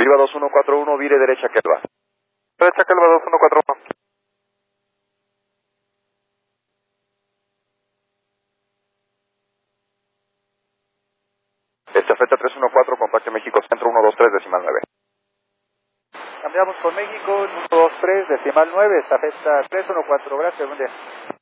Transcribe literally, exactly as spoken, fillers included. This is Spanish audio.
Viva dos uno cuatro uno, vire derecha Kelva. Derecha Kelva dos uno cuatro uno. Estafeta tres uno cuatro, contacte México Centro uno dos tres, decimal nueve. Cambiamos con México, uno dos tres, decimal nueve, estafeta tres uno cuatro, gracias, buen día.